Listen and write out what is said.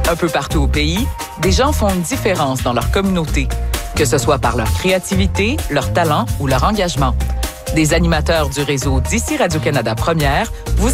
Un peu partout au pays, des gens font une différence dans leur communauté, que ce soit par leur créativité, leur talent ou leur engagement. Des animateurs du réseau d'ici Radio-Canada Première vous